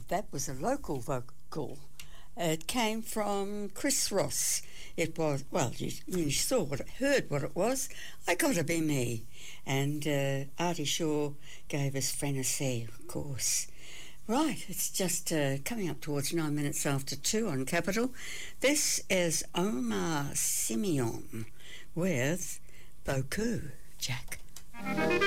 that was a local vocal. It came from Chris Ross. It was, well, you heard what it was. I Gotta Be Me. And Artie Shaw gave us Frenesee, of course. Right, it's just coming up towards 9 minutes after 2 on Capital. This is Omar Simeon with Boku, Jack.